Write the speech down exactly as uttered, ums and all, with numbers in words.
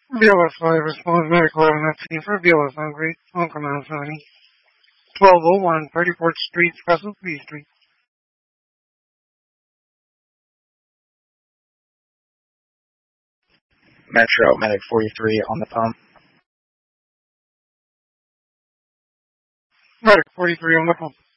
B L S five responds medical evidence team for B L S Hungary, on command signing. twelve oh one, thirty-fourth Street, Special B Street. Metro, Medic forty-three on the pump. Medic forty-three on the pump.